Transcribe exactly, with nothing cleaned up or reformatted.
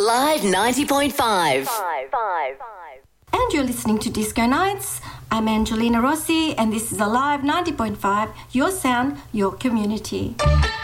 Alive ninety point five. And you're listening to Disco Nights. I'm Angelina Rossi, and this is Alive ninety point five, your sound, your community.